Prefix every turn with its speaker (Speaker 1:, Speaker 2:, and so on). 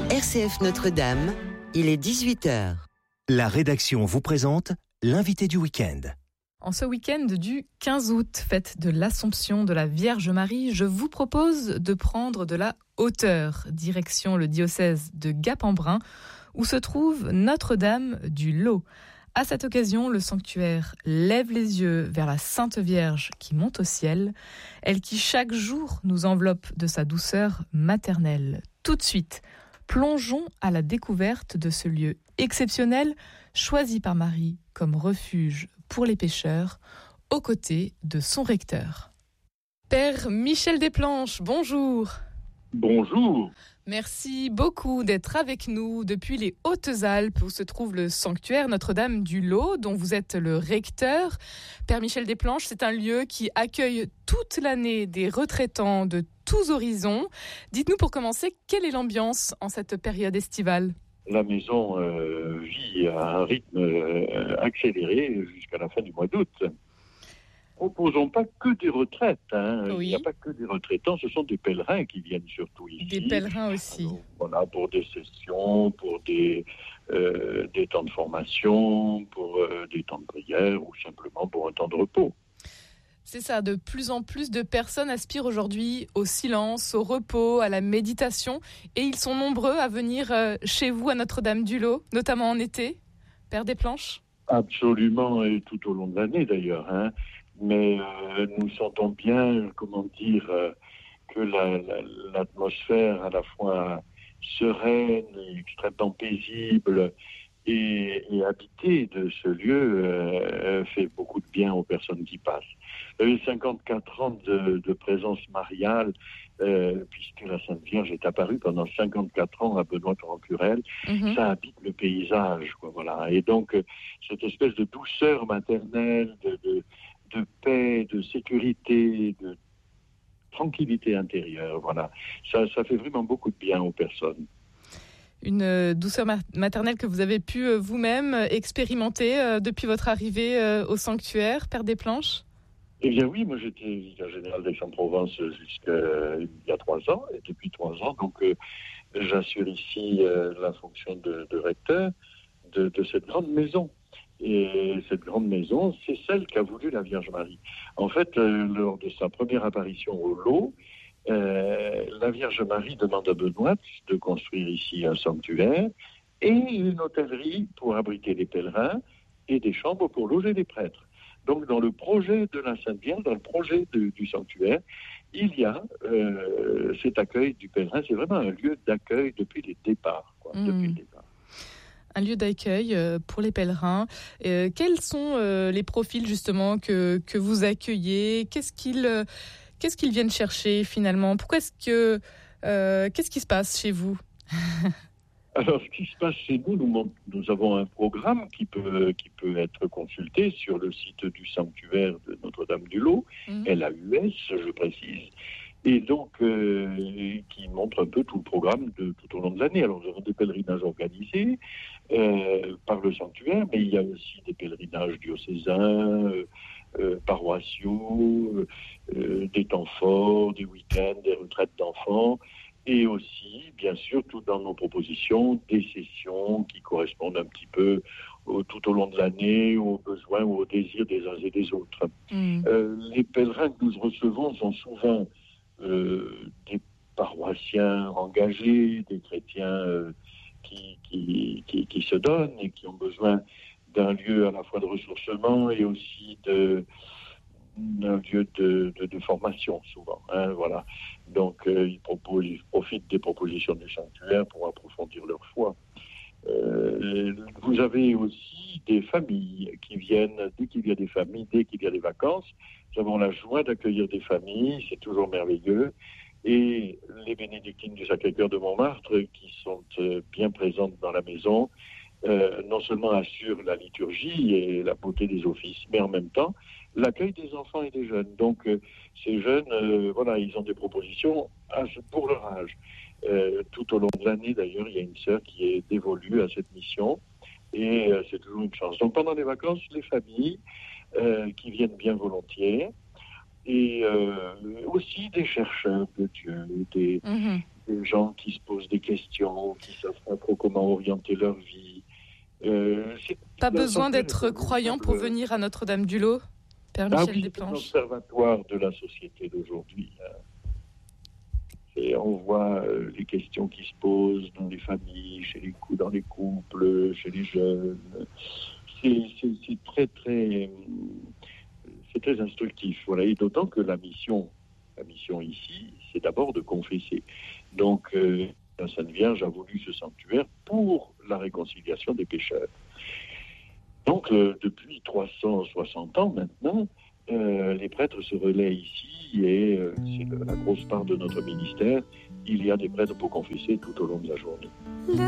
Speaker 1: RCF Notre-Dame, il est 18h.
Speaker 2: La rédaction vous présente l'invité du week-end.
Speaker 3: En ce week-end du 15 août, fête de l'Assomption de la Vierge Marie, je vous propose de prendre de la hauteur, direction le diocèse de Gap-en-Brun, où se trouve Notre-Dame du Lot. À cette occasion, le sanctuaire lève les yeux vers la Sainte Vierge qui monte au ciel, elle qui chaque jour nous enveloppe de sa douceur maternelle. Tout de suite, plongeons à la découverte de ce lieu exceptionnel choisi par Marie comme refuge pour les pécheurs, aux côtés de son recteur. Père Michel Desplanches, bonjour.
Speaker 4: Bonjour.
Speaker 3: Merci beaucoup d'être avec nous depuis les Hautes-Alpes où se trouve le sanctuaire Notre-Dame du Lot dont vous êtes le recteur. Père Michel Desplanches, c'est un lieu qui accueille toute l'année des retraitants de tous horizons. Dites-nous pour commencer, quelle est l'ambiance en cette période estivale ?
Speaker 4: La maison vit à un rythme accéléré jusqu'à la fin du mois d'août. Nous ne proposons pas que des retraites.
Speaker 3: Oui.
Speaker 4: Il n'y a pas que des retraitants, ce sont des pèlerins qui viennent surtout ici.
Speaker 3: Des pèlerins aussi.
Speaker 4: Alors, voilà, pour des sessions, pour des temps de formation, pour des temps de prière ou simplement pour un temps de repos.
Speaker 3: C'est ça, de plus en plus de personnes aspirent aujourd'hui au silence, au repos, à la méditation. Et ils sont nombreux à venir chez vous à Notre-Dame du Lot, notamment en été, Père Desplanches ?
Speaker 4: Absolument, et tout au long de l'année d'ailleurs. Mais nous sentons bien, que l'atmosphère à la fois sereine, extrêmement paisible et habitée de ce lieu fait beaucoup de bien aux personnes qui passent. Il y a eu 54 ans de présence mariale, puisque la Sainte Vierge est apparue pendant 54 ans à Benoît-Torrent-Curel. Ça habite le paysage, quoi, voilà. Et donc, cette espèce de douceur maternelle, de paix, de sécurité, de tranquillité intérieure, voilà. Ça fait vraiment beaucoup de bien aux personnes.
Speaker 3: Une douceur maternelle que vous avez pu vous-même expérimenter depuis votre arrivée au sanctuaire, Père Desplanches ?
Speaker 4: Eh bien oui, moi j'étais vicaire général d'Aix-en-Provence jusqu'à il y a 3 ans, et depuis 3 ans, donc j'assure ici la fonction de recteur de cette grande maison. Et cette grande maison, c'est celle qu'a voulu la Vierge Marie. En fait, lors de sa première apparition au Lot, la Vierge Marie demande à Benoît de construire ici un sanctuaire et une hôtellerie pour abriter les pèlerins et des chambres pour loger les prêtres. Donc, dans le projet de la Sainte Vierge, dans le projet du sanctuaire, il y a cet accueil du pèlerin. C'est vraiment un lieu d'accueil depuis les départs, depuis le départ.
Speaker 3: Un lieu d'accueil pour les pèlerins. Quels sont les profils justement que vous accueillez ? Qu'est-ce qu'ils viennent chercher finalement ? Qu'est-ce qui se passe chez vous ?
Speaker 4: Alors, ce qui se passe chez nous avons un programme qui peut être consulté sur le site du sanctuaire de Notre-Dame du Lot, LAUS, je précise, et donc qui montre un peu tout le programme tout au long de l'année. Alors, nous avons des pèlerinages organisés par le sanctuaire, mais il y a aussi des pèlerinages diocésains, paroissiaux, des temps forts, des week-ends, des retraites d'enfants, et aussi, bien sûr, tout dans nos propositions, des sessions qui correspondent un petit peu tout au long de l'année aux besoins ou aux désirs des uns et des autres. Les pèlerins que nous recevons sont souvent des paroissiens engagés, des chrétiens qui se donnent et qui ont besoin d'un lieu à la fois de ressourcement et aussi d'un lieu de formation, souvent. Voilà. Donc, ils profitent des propositions du sanctuaire pour approfondir leur foi. Vous avez aussi des familles qui viennent, dès qu'il y a des familles, dès qu'il y a des vacances. Nous avons la joie d'accueillir des familles, c'est toujours merveilleux. Et les bénédictines du Sacré-Cœur de Montmartre, qui sont bien présentes dans la maison, non seulement assurent la liturgie et la beauté des offices, mais en même temps l'accueil des enfants et des jeunes. Donc ces jeunes, ils ont des propositions pour leur âge. Tout au long de l'année, d'ailleurs, il y a une sœur qui est dévolue à cette mission et c'est toujours une chance. Donc pendant les vacances, les familles qui viennent bien volontiers et aussi des chercheurs de Dieu, des des gens qui se posent des questions, qui ne savent pas trop comment orienter leur vie.
Speaker 3: Pas besoin d'être croyant pour venir à Notre-Dame-du-Lot, Père Michel Desplanches.
Speaker 4: C'est l'observatoire de la société d'aujourd'hui. Et on voit les questions qui se posent dans les familles, dans les couples, chez les jeunes. C'est très instructif. Voilà. Et d'autant que la mission ici, c'est d'abord de confesser. Donc, la Sainte Vierge a voulu ce sanctuaire pour la réconciliation des pécheurs. Donc, depuis 360 ans maintenant, les prêtres se relaient ici et c'est la grosse part de notre ministère. Il y a des prêtres pour confesser tout au long de la journée.